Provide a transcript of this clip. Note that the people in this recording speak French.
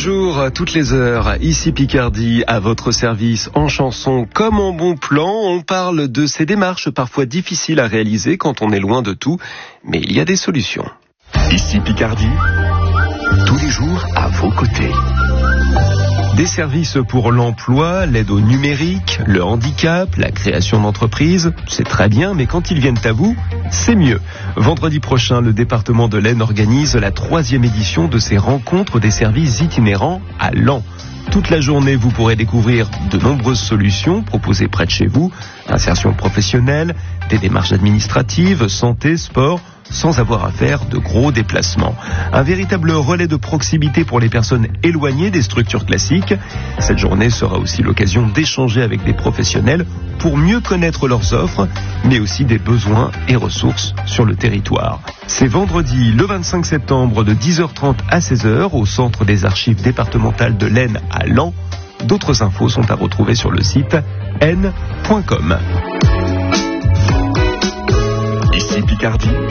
jours, toutes les heures, ici Picardie, à votre service, en chanson comme en bon plan. On parle de ces démarches parfois difficiles à réaliser quand on est loin de tout, mais il y a des solutions. Ici Picardie, tous les jours à vos côtés. Des services pour l'emploi, l'aide au numérique, le handicap, la création d'entreprises, c'est très bien, mais quand ils viennent à vous, c'est mieux. Vendredi prochain, le département de l'Aisne organise la 3e édition de ses rencontres des services itinérants à Laon. Toute la journée, vous pourrez découvrir de nombreuses solutions proposées près de chez vous, insertion professionnelle, des démarches administratives, santé, sport, sans avoir à faire de gros déplacements. Un véritable relais de proximité pour les personnes éloignées des structures classiques. Cette journée sera aussi l'occasion d'échanger avec des professionnels pour mieux connaître leurs offres, mais aussi des besoins et ressources sur le territoire. C'est vendredi le 25 septembre de 10h30 à 16h au centre des archives départementales de l'Aisne à Laon. D'autres infos sont à retrouver sur le site aisne.com. Ici Picardie.